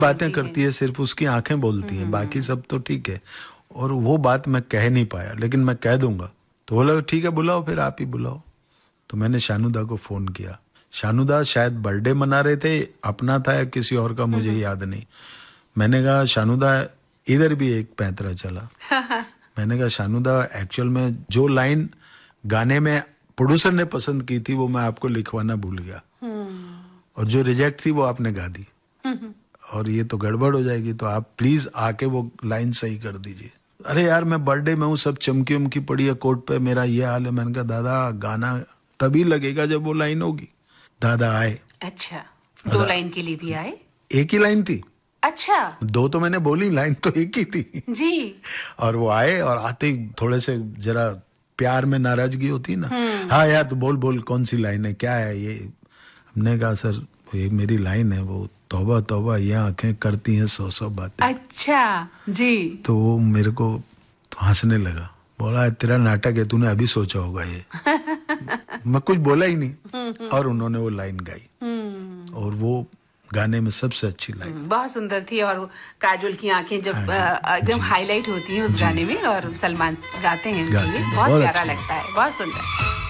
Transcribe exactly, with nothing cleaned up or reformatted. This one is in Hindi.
बातें करती है, सिर्फ उसकी आंखें बोलती हैं, बाकी सब तो ठीक है। और वो बात मैं कह नहीं पाया, लेकिन मैं कह दूंगा। तो बोला ठीक है बुलाओ, फिर आप ही बुलाओ। तो मैंने शानुदा को फोन किया। शानुदा शायद बर्थडे मना रहे थे, अपना था या किसी और का मुझे याद नहीं। मैंने कहा शानुदा, इधर भी एक पैंतरा चला। मैंने कहा शानुदा, एक्चुअल में जो लाइन गाने में प्रोड्यूसर ने पसंद की थी वो मैं आपको लिखवाना भूल गया, और जो रिजेक्ट थी वो आपने गा दी, और ये तो गड़बड़ हो जाएगी, तो आप प्लीज आके वो लाइन सही कर दीजिए। अरे यार मैं बर्थडे में हूँ, सब चमकी उमकी पड़ी है कोर्ट पे, मेरा ये हाल है। मैंने कहा दादा गाना तभी लगेगा जब वो लाइन होगी। दादा आए। अच्छा, दो लाइन के लिए भी आए? एक ही लाइन थी। अच्छा, दो तो मैंने बोली, लाइन तो एक ही थी जी। और वो आए, और आते ही थोड़े से जरा प्यार में नाराजगी होती है ना, हाँ यार तो बोल बोल कौन सी लाइन है, क्या है ये। हमने कहा सर ये मेरी लाइन है, वो तौबा तौबा ये आंखें करती हैं सौ सौ बातें। अच्छा जी। तो वो मेरे को तो हंसने लगा, बोला तेरा नाटक है, तूने अभी सोचा होगा ये। मैं कुछ बोला ही नहीं, और उन्होंने वो लाइन गाई, और वो गाने में सबसे अच्छी लाइन। बहुत सुंदर थी, और काजोल की आंखें जब एकदम हाईलाइट होती हैं उस गाने में, और सलमान गाते हैं, बहुत प्यारा लगता है, बहुत सुंदर।